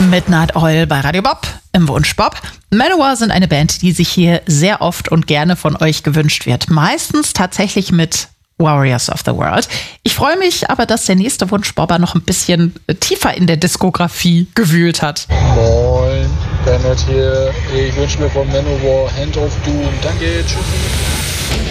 Midnight Oil bei Radio Bob im Wunsch Bob. Manowar sind eine Band, die sich hier sehr oft und gerne von euch gewünscht wird. Meistens tatsächlich mit Warriors of the World. Ich freue mich aber, dass der nächste Wunschbobber noch ein bisschen tiefer in der Diskografie gewühlt hat. Moin, Bernhard hier. Ich wünsche mir von Manowar Hand of Doom. Danke, tschüss.